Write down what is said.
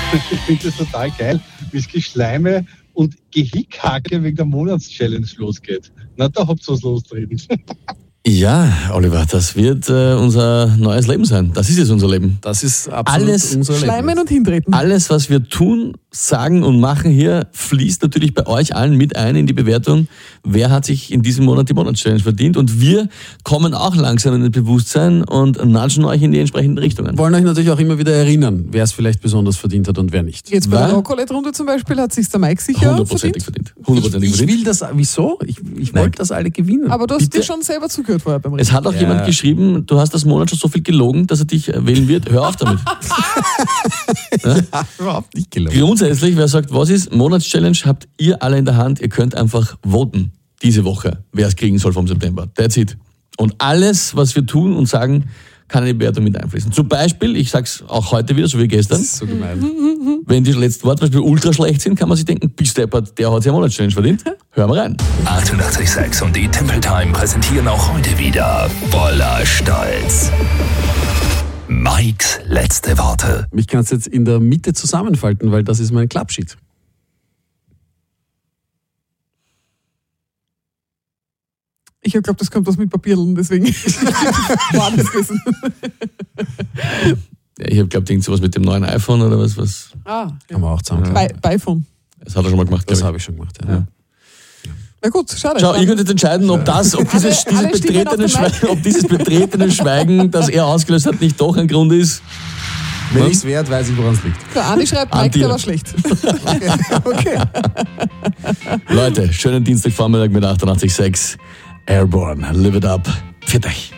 Ich finde das total geil, wie es Geschleime und Gehickhacke wegen der Monatschallenge losgeht. Na, da habt ihr was lostreten. Ja, Oliver, das wird unser neues Leben sein. Das ist jetzt unser Leben. Das ist absolut unser Leben. Schleimen und hintreten. Alles, was wir tun, sagen und machen hier, fließt natürlich bei euch allen mit ein in die Bewertung. Wer hat sich in diesem Monat die Monatschallenge verdient? Und wir kommen auch langsam in das Bewusstsein und nudgen euch in die entsprechenden Richtungen. Wollen euch natürlich auch immer wieder erinnern, wer es vielleicht besonders verdient hat und wer nicht. Jetzt bei Weil- der Roccolette-Runde zum Beispiel hat sich der Mike sicher Hundertprozentig verdient. verdient. Hundertprozentig Ich verdient. will das, wieso? Ich wollte das alle gewinnen. Aber du hast Bitte? dir schon selber zugehört vorher beim Es hat auch jemand geschrieben, du hast das Monat schon so viel gelogen, dass er dich wählen wird. Hör auf damit. Überhaupt nicht gelungen. Grundsätzlich, wer sagt, was ist Monatschallenge, habt ihr alle in der Hand. Ihr könnt einfach voten diese Woche, wer es kriegen soll vom September. That's it. Und alles, was wir tun und sagen, kann in die Bewertung mit einfließen. Zum Beispiel, ich sag's auch heute wieder, so wie gestern, Das ist so gemein. wenn die letzten Worte zum Beispiel ultra schlecht sind, kann man sich denken, bis deppert, der hat sich eine Monatschallenge verdient. Hören wir rein. 88,6 und die Temple Time präsentieren auch heute wieder voller Stolz Mikes letzte Worte. Ich kann es jetzt in der Mitte zusammenfalten, weil das ist mein Klappsheet. Ich habe geglaubt, das kommt was mit Papierlen, deswegen war das gewesen. Ja, ich habe glaubt, irgend sowas mit dem neuen iPhone oder was. Ah, Kann man auch zusammen. Beiphone. Das hat er schon mal gemacht, Das glaube habe ich schon gemacht. Ja. Na gut, schade. ich. Schau, ihr könnt jetzt entscheiden, ob dieses betretene Schweigen, das er ausgelöst hat, nicht doch ein Grund ist. Wenn ich es wert, weiß ich, woran es liegt. Der Andi schreibt, An Mike, dir. der war schlecht. Okay. Leute, schönen Dienstagvormittag mit 88,6 Airborne. Live it up. Für dich.